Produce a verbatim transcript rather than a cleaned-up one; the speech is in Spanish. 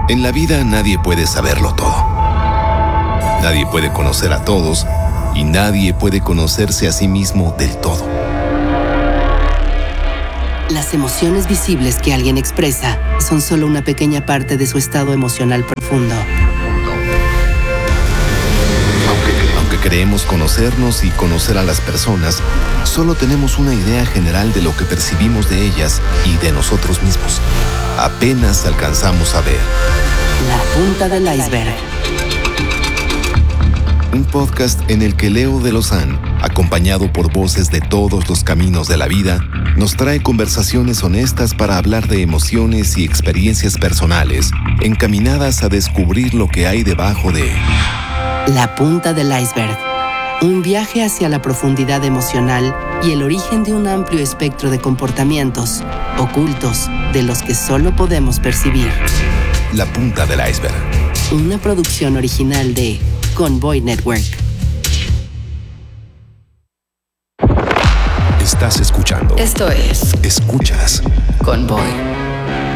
En la vida nadie puede saberlo todo. Nadie puede conocer a todos y nadie puede conocerse a sí mismo del todo. Las emociones visibles que alguien expresa son solo una pequeña parte de su estado emocional profundo. Aunque, aunque creemos conocernos y conocer a las personas, solo tenemos una idea general de lo que percibimos de ellas y de nosotros mismos. Apenas alcanzamos a ver La punta del iceberg. Un podcast en el que Leo de Lozán, acompañado por voces de todos los caminos de la vida, nos trae conversaciones honestas para hablar de emociones y experiencias personales, encaminadas a descubrir lo que hay debajo de La punta del iceberg. Un viaje hacia la profundidad emocional y el origen de un amplio espectro de comportamientos ocultos de los que solo podemos percibir. La punta del iceberg. Una producción original de Convoy Network. Estás escuchando. Esto es Escuchas. Convoy.